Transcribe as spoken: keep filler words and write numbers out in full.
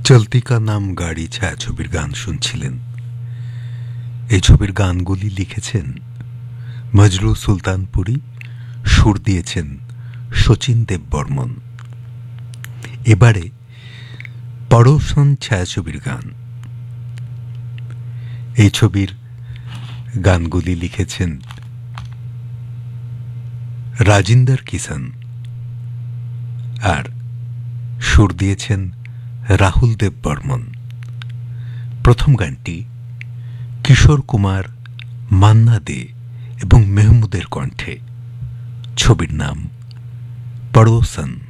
চলতি কা নাম গাড়ি ছায়াছবির গান শুনছিলেন। এই ছবির গানগুলি লিখেছেন মজরু সুলতানপুরী, সুর দিয়েছেন শচীন দেববর্মন। এবারে পড়োসন ছায়াছবির গান। এই ছবির গানগুলি লিখেছেন রাজিন্দর কিষান আর সুর দিয়েছেন রাহুল দেববর্মন। প্রথম গানটি কিশোর কুমার, মান্না দে এবং মেহমুদের কণ্ঠে। ছবির নাম পড়োসন।